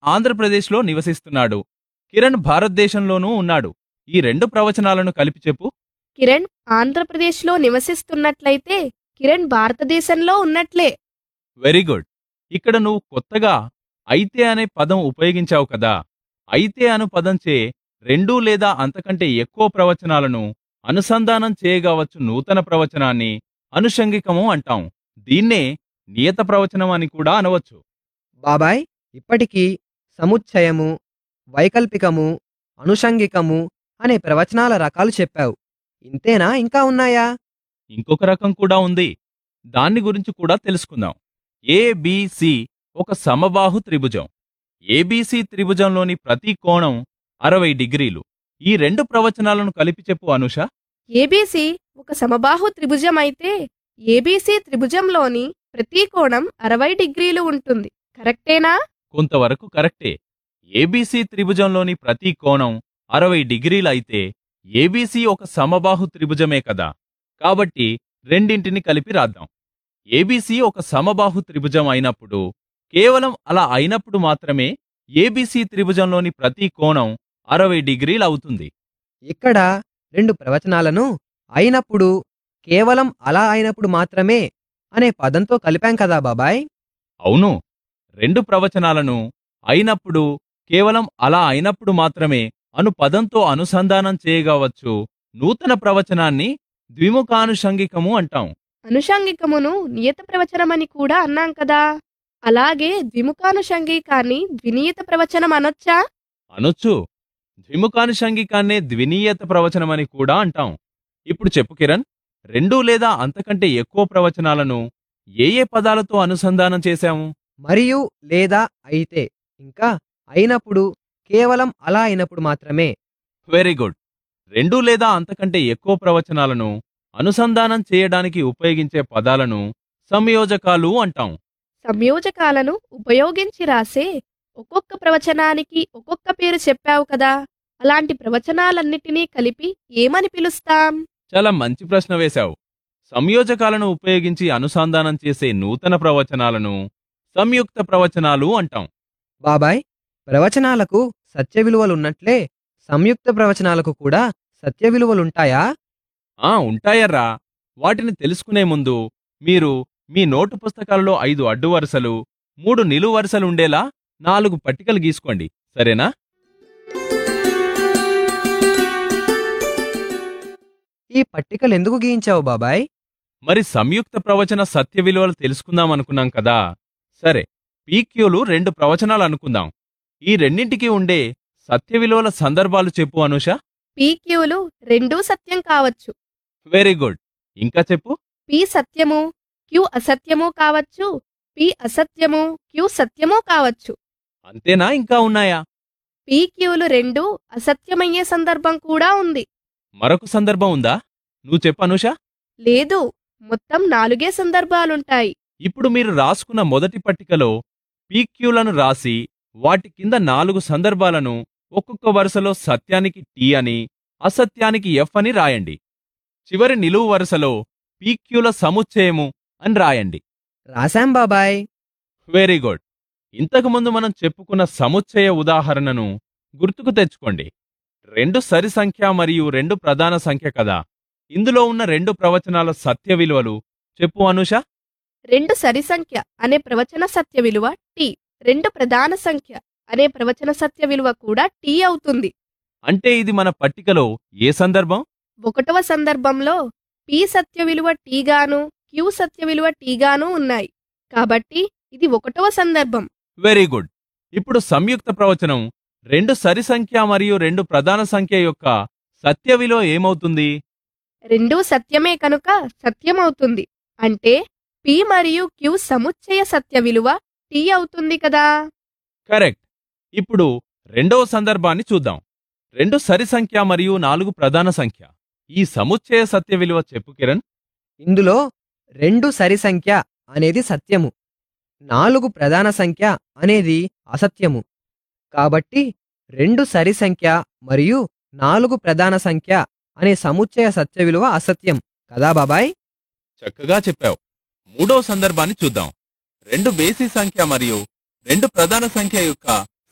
ఆంధ్రప్రదేశ్లో నివసిస్తున్నాడు. కిరణ్ భారతదేశంలోనూ ఉన్నాడు. ఈ రెండు ప్రవచనాలను కలిపి చెప్పు. కిరణ్ ఆంధ్రప్రదేశ్లో నివసిస్తున్నట్లయితే కిరణ్ భారతదేశంలో ఉన్నట్లే. Very good. ఇక్కడ నువ్వు కొత్తగా అయితే అనే పదం ఉపయోగించావు కదా. అయితే అను పదంచే రెండు లేదా అంతకంటే ఎక్కువ ప్రవచనాలను అనుసంధానం చేయగావచ్చు నూతన ప్రవచనాన్ని అనుషంగికము అంటాం. దీన్నే నియత ప్రవచనం అని కూడా అనవచ్చు. బాబాయ్, ఇప్పటికీ సముచ్చయము, వైకల్పికము, అనుషంగికము అనే ప్రవచనాల రకాలు చెప్పావు. ఇంతేనా, ఇంకా ఉన్నాయా? ఇంకొక రకం కూడా ఉంది. దాన్ని గురించి కూడా తెలుసుకుందాం. ఏబిసి ఒక సమబాహు త్రిభుజం. ఏబిసి త్రిభుజంలోని ప్రతి కోణం 60 డిగ్రీలు. ఈ రెండు ప్రవచనాలను కలిపి చెప్పు అనుష. ఏబీసీ ఒక సమబాహు త్రిభుజం అయితే ఏబీసీ త్రిభుజంలోని ప్రతి కోణం 60 డిగ్రీలు ఉంటుంది. కరెక్టేనా? కొంతవరకు కరెక్టే. ఏబిసి త్రిభుజంలోని ప్రతి కోణం 60 డిగ్రీలైతే ఏబిసి ఒక సమబాహు త్రిభుజమే కదా. కాబట్టి రెండింటిని కలిపి రాద్దాం. ఏబిసి ఒక సమబాహు త్రిభుజం అయినప్పుడు, కేవలం అలా అయినప్పుడు మాత్రమే ఏబిసి త్రిభుజంలోని ప్రతి కోణం 60 డిగ్రీలవుతుంది. ఇక్కడ రెండు ప్రవచనాలను అయినప్పుడు, కేవలం అలా అయినప్పుడు మాత్రమే అనే పదంతో కలిపాం కదా బాబాయ్. అవును, రెండు ప్రవచనాలను అయినప్పుడు, కేవలం అలా అయినప్పుడు మాత్రమే అను పదంతో అనుసంధానం చేయగావచ్చు నూతన ప్రవచనాన్ని ద్విముఖానుషంగికము అంటాం. అనుషంగికమును నియత ప్రవచనమని కూడా అన్నాం కదా. అలాగే ద్విముఖానుషంగికాన్ని ద్వినియత ప్రవచనం అనొచ్చా? అనొచ్చు. ద్విముఖానుషంగికాన్నే ద్వినీయత ప్రవచనమని కూడా అంటాం. ఇప్పుడు చెప్పు కిరణ్, రెండు లేదా అంతకంటే ఎక్కువ ప్రవచనాలను ఏ ఏ పదాలతో అనుసంధానం చేశాము? మరియు, లేదా, అయితే, ఇంకా అయినప్పుడు, కేవలం అలా అయినప్పుడు మాత్రమే. Very good. రెండు లేదా అంతకంటే ఎక్కువ ప్రవచనాలను అనుసంధానం చేయడానికి ఉపయోగించే పదాలను సంయోజకాలు అంటాం. సంయోజకాలను ఉపయోగించి రాసే ఒక్కొక్క ప్రవచనానికి ఒక్కొక్క పేరు చెప్పావు కదా. అలాంటి ప్రవచనాలన్నిటినీ కలిపి ఏమని పిలుస్తాం? చాలా మంచి ప్రశ్న వేశావు. సంయోజకాలను ఉపయోగించి అనుసంధానం చేసే నూతన ప్రవచనాలను సంయుక్త ప్రవచనాలు అంటాం. బాబాయ్, ప్రవచనాలకు సత్య విలువలున్నట్లే సంయుక్త ప్రవచనాలకు కూడా సత్య విలువలుంటాయా? ఉంటాయర్రా. వాటిని తెలుసుకునే ముందు మీరు మీ నోటు పుస్తకాలలో 5 అడ్డు వరుసలు, 3 నిలువు వరుసలుండేలా 4 పట్టికలు గీసుకోండి, సరేనా? ఈ పట్టికలు ఎందుకు గీయించావు బాబాయ్? మరి సంయుక్త ప్రవచన సత్య విలువలు తెలుసుకుందామనుకున్నాం కదా. సరే, పీక్యూలు 2 ప్రవచనాలు అనుకుందాం. ఈ రెండింటికి ఉండే సత్య విలువల సందర్భాలు చెప్పు అనుష. పీక్యూలు రెండూ సత్యం కావచ్చు. Very good. ఇంకా చెప్పు. పి సత్యము, క్యూ అసత్యము కావచ్చు. పి అసత్యము, క్యూ సత్యము కావచ్చు. అంతేనా, ఇంకా ఉన్నాయా? పీక్యూలు రెండూ అసత్యమయ్యే సందర్భం కూడా ఉంది. మరొక సందర్భం ఉందా? నువ్వు చెప్పు అనుష. లేదు, మొత్తం 4 సందర్భాలుంటాయి. ఇప్పుడు మీరు రాసుకున్న మొదటి పట్టికలో పీక్యూలను రాసి వాటి కింద 4 సందర్భాలను ఒక్కొక్క వరుసలో సత్యానికి టీ అని, అసత్యానికి ఎఫ్ అని రాయండి. చివరి నిలువు వరుసలో పీక్యూల సముచ్చయము అని రాయండి. రాశాం బాబాయ్. Very good. ఇంతకుముందు మనం చెప్పుకున్న సముచ్చయ ఉదాహరణను గుర్తుకు తెచ్చుకోండి. 2 సరి సంఖ్య మరియు 2 ప్రధాన సంఖ్య కదా. ఇందులో ఉన్న 2 ప్రవచనాల సత్య విలువలు చెప్పు అనుష. 2 సరి సంఖ్య అనే ప్రవచన సత్య విలువ టీ. 2 ప్రధాన సంఖ్య అనే ప్రవచన సత్య విలువ కూడా టీ అవుతుంది. అంటే ఇది మన పట్టికలో ఏ సందర్భం? 1వ సందర్భంలో పి సత్య విలువ టీగాను, క్యూ సత్య విలువ టీగాను ఉన్నాయి. కాబట్టి ఇది 1వ సందర్భం. Very good. ఇప్పుడు సంయుక్త ప్రవచనం 2 సరి సంఖ్య మరియు 2 ప్రధాన సంఖ్య యొక్క సత్య విలువ ఏమవుతుంది? రెండూ సత్యమే కనుక సత్యమవుతుంది. అంటే పి మరియు క్యూ సముచ్చయ సత్య విలువ టీ అవుతుంది కదా. కరెక్ట్. ఇప్పుడు రెండవ సందర్భాన్ని చూద్దాం. 2 సరి సంఖ్య మరియు 4 ప్రధాన సంఖ్య. ఈ సముచ్చయ సత్య విలువ చెప్పు కిరణ్. ఇందులో 2 సరి సంఖ్య అనేది సత్యము, 4 ప్రధాన సంఖ్య అనేది అసత్యము. కాబట్టి 2 సరి సంఖ్య మరియు 4 ప్రధాన సంఖ్య అనే సముచ్చయ సత్య విలువ అసత్యం కదా బాబాయ్. చక్కగా చెప్పావు. మూడో సందర్భాన్ని చూద్దాం. 2 బేసి సంఖ్య మరియు 2 ప్రధాన సంఖ్య యొక్క